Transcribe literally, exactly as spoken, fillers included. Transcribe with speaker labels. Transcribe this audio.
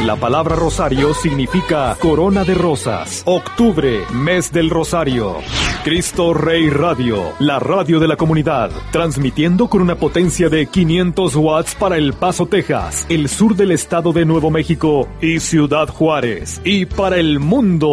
Speaker 1: La palabra rosario significa corona de rosas. Octubre, mes del rosario. Cristo Rey Radio, la radio de la comunidad, transmitiendo con una potencia de quinientos watts para El Paso, Texas, el sur del estado de Nuevo México y Ciudad Juárez, y para el mundo.